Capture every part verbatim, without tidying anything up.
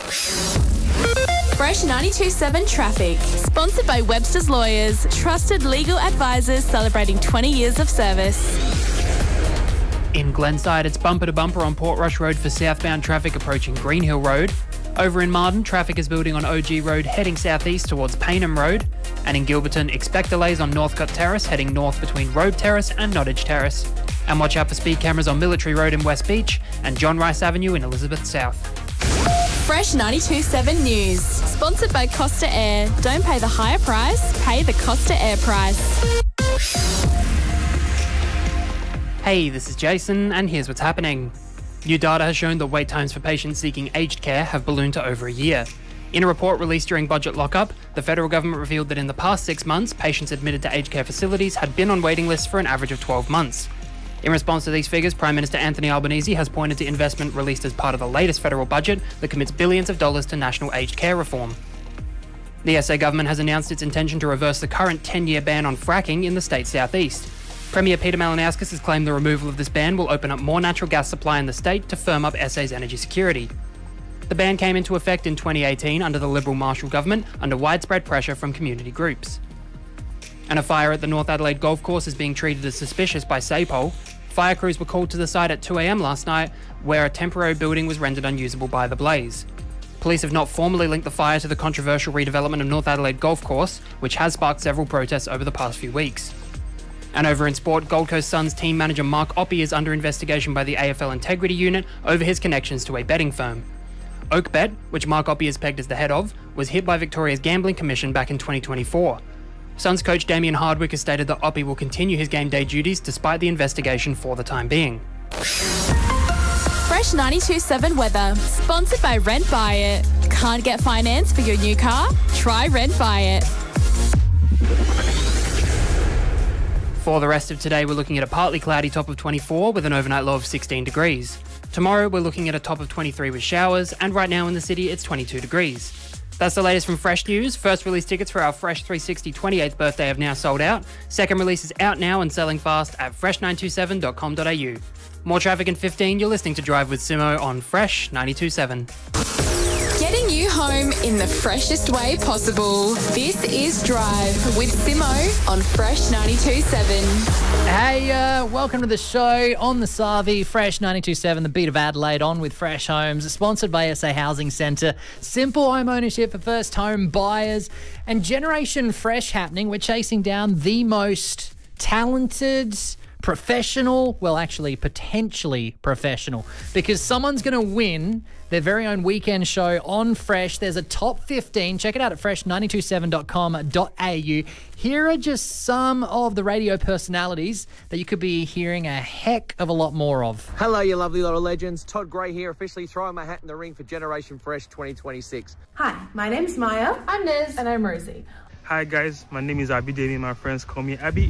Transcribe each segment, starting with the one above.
Fresh ninety-two point seven Traffic. Sponsored by Webster's Lawyers. Trusted legal advisors celebrating twenty years of service. In Glenside, it's bumper to bumper on Portrush Road for southbound traffic approaching Greenhill Road. Over in Marden, traffic is building on O G Road heading southeast towards Paynham Road. And in Gilberton, expect delays on Northcote Terrace heading north between Robe Terrace and Nottage Terrace. And watch out for speed cameras on Military Road in West Beach and John Rice Avenue in Elizabeth South. Fresh ninety-two point seven News. Sponsored by Costa Air. Don't pay the higher price, pay the Costa Air price. Hey, this is Jason, and here's what's happening. New data has shown that wait times for patients seeking aged care have ballooned to over a year. In a report released during budget lockup, the federal government revealed that in the past six months, patients admitted to aged care facilities had been on waiting lists for an average of twelve months. In response to these figures, Prime Minister Anthony Albanese has pointed to investment released as part of the latest federal budget that commits billions of dollars to national aged care reform. The S A government has announced its intention to reverse the current ten-year ban on fracking in the state's southeast. Premier Peter Malinauskas has claimed the removal of this ban will open up more natural gas supply in the state to firm up S A's energy security. The ban came into effect in twenty eighteen under the Liberal Marshall government under widespread pressure from community groups. And a fire at the North Adelaide Golf Course is being treated as suspicious by SAPOL. Fire crews were called to the site at two a m last night, where a temporary building was rendered unusable by the blaze. Police have not formally linked the fire to the controversial redevelopment of North Adelaide Golf Course, which has sparked several protests over the past few weeks. And over in sport, Gold Coast Suns team manager Mark Oppie is under investigation by the A F L Integrity Unit over his connections to a betting firm. Oakbet, which Mark Oppie is pegged as the head of, was hit by Victoria's Gambling Commission back in twenty twenty-four. Suns coach Damien Hardwick has stated that Oppie will continue his game day duties despite the investigation for the time being. Fresh ninety-two point seven Weather. Sponsored by Rent Buy It. Can't get finance for your new car? Try Rent Buy It. For the rest of today, we're looking at a partly cloudy top of twenty-four with an overnight low of sixteen degrees. Tomorrow, we're looking at a top of twenty-three with showers, and right now in the city, it's twenty-two degrees. That's the latest from Fresh News. First release tickets for our Fresh three sixty twenty-eighth birthday have now sold out. Second release is out now and selling fast at fresh nine two seven dot com dot a u. More traffic in fifteen, you're listening to Drive with Simo on Fresh ninety-two point seven. Getting you home in the freshest way possible. This is Drive with Simo on Fresh ninety-two point seven. Hey, uh, welcome to the show on the Savi, Fresh ninety-two point seven, the beat of Adelaide, on with Fresh Homes, sponsored by S A Housing Centre. Simple home ownership for first home buyers and Generation Fresh happening. We're chasing down the most talented, professional, well, actually, potentially professional, because someone's going to win their very own weekend show on Fresh. There's a top fifteen. Check it out at fresh nine two seven dot com dot a u. Here are just some of the radio personalities that you could be hearing a heck of a lot more of. Hello, you lovely lot of legends. Todd Gray here, officially throwing my hat in the ring for Generation Fresh twenty twenty-six. Hi, my name's Maya. I'm Niz. And I'm Rosie. Hi guys, my name is Abby Davey. My friends call me Abby.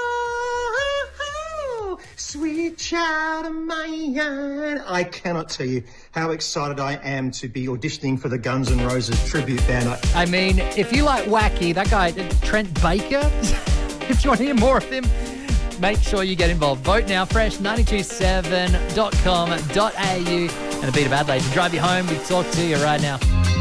Sweet child of mine. I cannot tell you how excited I am to be auditioning for the Guns N' Roses tribute band. I, I mean, if you like wacky, that guy, Trent Baker, if you want to hear more of him, make sure you get involved. Vote now, fresh nine two seven dot com dot a u, and a beat of Adelaide to drive you home. We talk to you right now.